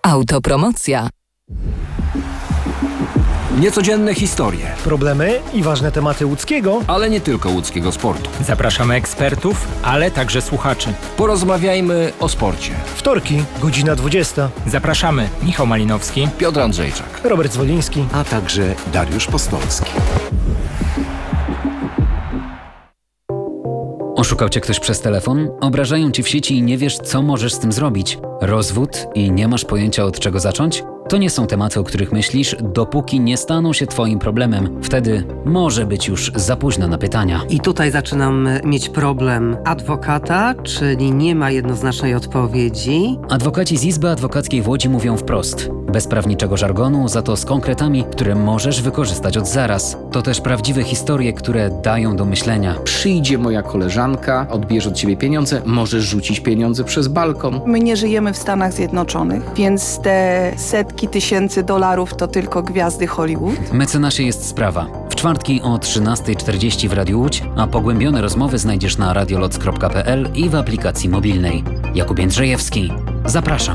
Autopromocja. Niecodzienne historie, problemy i ważne tematy łódzkiego, ale nie tylko łódzkiego sportu. Zapraszamy ekspertów, ale także słuchaczy. Porozmawiajmy o sporcie. Wtorki, godzina 20. Zapraszamy Michał Malinowski, Piotr Andrzejczak, Robert Zwoliński, a także Dariusz Postolski. Oszukał cię ktoś przez telefon? Obrażają ci w sieci i nie wiesz, co możesz z tym zrobić? Rozwód i nie masz pojęcia, od czego zacząć? To nie są tematy, o których myślisz, dopóki nie staną się twoim problemem. Wtedy może być już za późno na pytania. I tutaj zaczynam mieć problem adwokata, czyli nie ma jednoznacznej odpowiedzi. Adwokaci z Izby Adwokackiej w Łodzi mówią wprost. Bez prawniczego żargonu, za to z konkretami, które możesz wykorzystać od zaraz. To też prawdziwe historie, które dają do myślenia. Przyjdzie moja koleżanka, odbierze od ciebie pieniądze, możesz rzucić pieniądze przez balkon. My nie żyjemy w Stanach Zjednoczonych, więc te setki tysięcy dolarów to tylko gwiazdy Hollywood. Mecenasie jest sprawa. W czwartki o 13:40 w Radiu Łódź, a pogłębione rozmowy znajdziesz na radioloc.pl i w aplikacji mobilnej. Jakub Jędrzejewski. Zapraszam.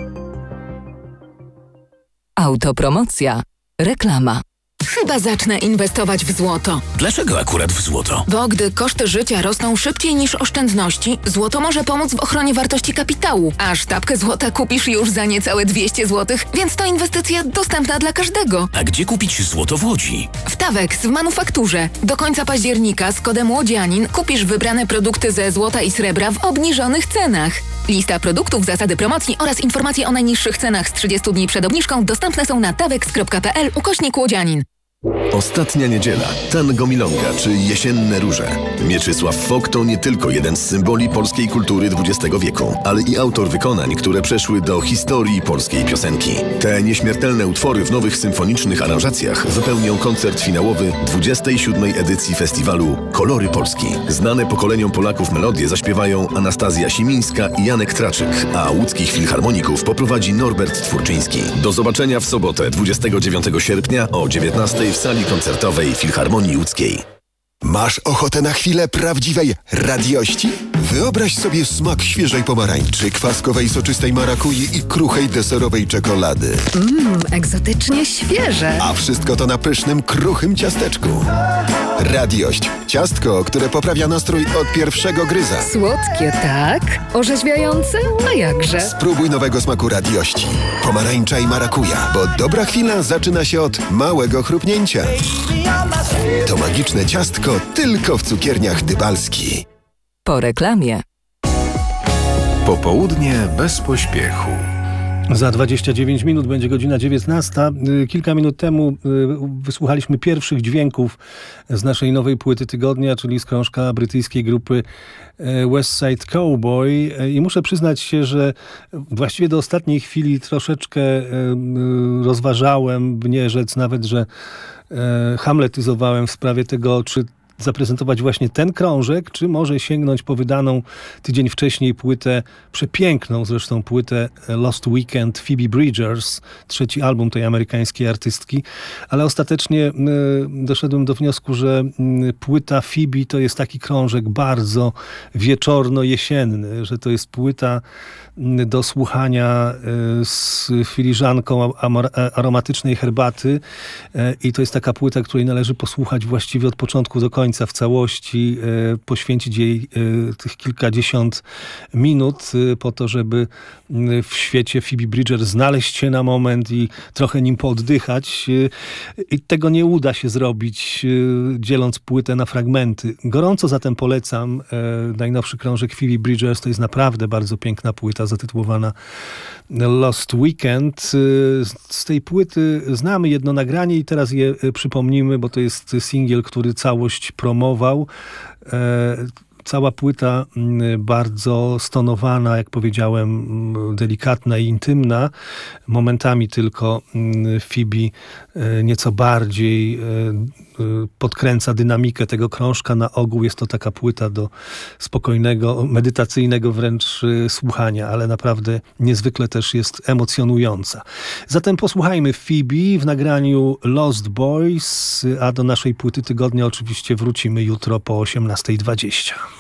Autopromocja. Reklama. Chyba zacznę inwestować w złoto. Dlaczego akurat w złoto? Bo gdy koszty życia rosną szybciej niż oszczędności, złoto może pomóc w ochronie wartości kapitału. A sztabkę złota kupisz już za niecałe 200 zł, więc to inwestycja dostępna dla każdego. A gdzie kupić złoto w Łodzi? W Tawex w manufakturze. Do końca października z kodem łodzianin kupisz wybrane produkty ze złota i srebra w obniżonych cenach. Lista produktów, zasady promocji oraz informacje o najniższych cenach z 30 dni przed obniżką dostępne są na tawex.pl/łodzianin. Ostatnia niedziela, tango milonga czy jesienne róże. Mieczysław Fok to nie tylko jeden z symboli polskiej kultury XX wieku, ale i autor wykonań, które przeszły do historii polskiej piosenki. Te nieśmiertelne utwory w nowych symfonicznych aranżacjach wypełnią koncert finałowy 27. edycji festiwalu Kolory Polski. Znane pokoleniom Polaków melodie zaśpiewają Anastazja Simińska i Janek Traczyk, a łódzkich filharmoników poprowadzi Norbert Twórczyński. Do zobaczenia w sobotę 29 sierpnia o 19:00 w sali koncertowej Filharmonii Łódzkiej. Masz ochotę na chwilę prawdziwej radiości? Wyobraź sobie smak świeżej pomarańczy, kwaskowej soczystej marakui i kruchej deserowej czekolady. Egzotycznie świeże. A wszystko to na pysznym, kruchym ciasteczku. Radiość. Ciastko, które poprawia nastrój od pierwszego gryza. Słodkie, tak? Orzeźwiające? A jakże? Spróbuj nowego smaku radiości. Pomarańcza i marakuja, bo dobra chwila zaczyna się od małego chrupnięcia. To magiczne ciastko tylko w cukierniach Dybalski. Po reklamie. Popołudnie bez pośpiechu. Za 29 minut będzie godzina 19. Kilka minut temu wysłuchaliśmy pierwszych dźwięków z naszej nowej płyty tygodnia, czyli z krążka brytyjskiej grupy West Side Cowboy. I muszę przyznać się, że właściwie do ostatniej chwili troszeczkę rozważałem, by nie rzec nawet, że hamletyzowałem w sprawie tego, czy zaprezentować właśnie ten krążek, czy może sięgnąć po wydaną tydzień wcześniej płytę, przepiękną zresztą płytę Lost Weekend Phoebe Bridgers, trzeci album tej amerykańskiej artystki, ale ostatecznie doszedłem do wniosku, że płyta Phoebe to jest taki krążek bardzo wieczorno-jesienny, że to jest płyta do słuchania z filiżanką aromatycznej herbaty i to jest taka płyta, której należy posłuchać właściwie od początku do końca w całości, poświęcić jej tych kilkadziesiąt minut po to, żeby w świecie Phoebe Bridgers znaleźć się na moment i trochę nim pooddychać. I tego nie uda się zrobić, dzieląc płytę na fragmenty. Gorąco zatem polecam najnowszy krążek Phoebe Bridgers. To jest naprawdę bardzo piękna płyta zatytułowana Lost Weekend. Z tej płyty znamy jedno nagranie i teraz je przypomnimy, bo to jest singiel, który całość promował. Cała płyta bardzo stonowana, jak powiedziałem, delikatna i intymna. Momentami tylko Phoebe nieco bardziej podkręca dynamikę tego krążka. Na ogół jest to taka płyta do spokojnego, medytacyjnego wręcz słuchania, ale naprawdę niezwykle też jest emocjonująca. Zatem posłuchajmy Phoebe w nagraniu Lost Boys, a do naszej płyty tygodnia oczywiście wrócimy jutro po 18:20.